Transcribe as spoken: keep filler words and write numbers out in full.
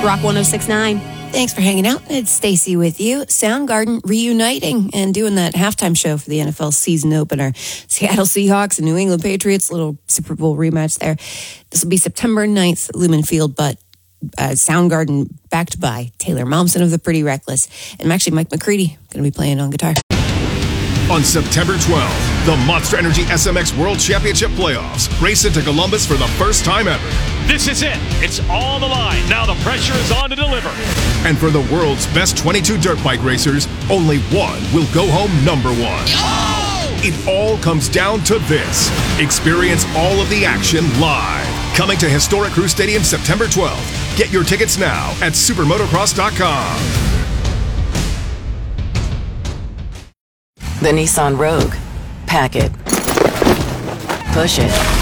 Rock one oh six point nine. Thanks for hanging out. It's Stacy with you. Soundgarden reuniting and doing that halftime show for the N F L season opener. Seattle Seahawks and New England Patriots, little Super Bowl rematch there. This will be September ninth, Lumen Field, but uh, Soundgarden backed by Taylor Momsen of the Pretty Reckless. And actually Mike McCready going to be playing on guitar. On September twelfth, the Monster Energy S M X World Championship Playoffs race into Columbus for the first time ever. This is it. It's on the line. Now the pressure is on to deliver. And for the world's best twenty-two dirt bike racers, only one will go home number one. Oh! It all comes down to this. Experience all of the action live. Coming to historic Crew Stadium September twelfth. Get your tickets now at supermotocross dot com. The Nissan Rogue. Pack it. Push it.